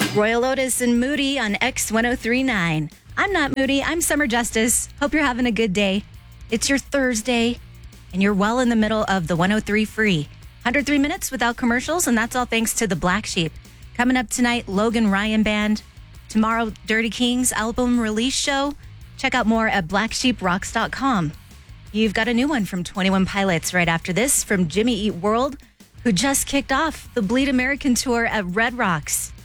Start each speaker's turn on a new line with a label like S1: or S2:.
S1: Royal Otis and Moody on X1039. I'm not Moody, I'm Summer Justice. Hope you're having a good day. It's your Thursday, and you're well in the middle of the 103 free. 103 minutes without commercials, and that's all thanks to the Black Sheep. Coming up tonight, Logan Ryan Band. Tomorrow, Dirty Kings album release show. Check out more at blacksheeprocks.com. You've got a new one from 21 Pilots right after this from Jimmy Eat World, who just kicked off the Bleed American tour at Red Rocks.